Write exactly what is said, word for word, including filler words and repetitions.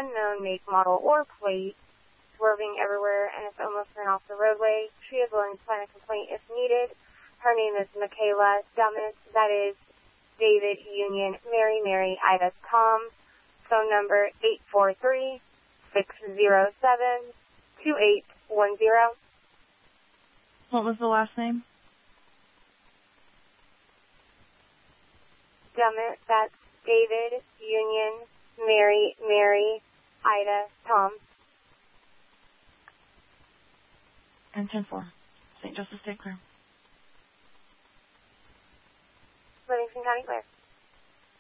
unknown make, model, or plate, swerving everywhere, and it's almost run off the roadway. She is willing to sign a complaint if needed. Her name is Michaela Dummis. That is David Union Mary Mary Ida Tom. Phone number eight four three, six zero seven, two eight one zero. What was the last name? Dummis. That's David Union Mary Mary Ida Tom. And ten four. Saint Joseph State Clear. Livingston County Clear.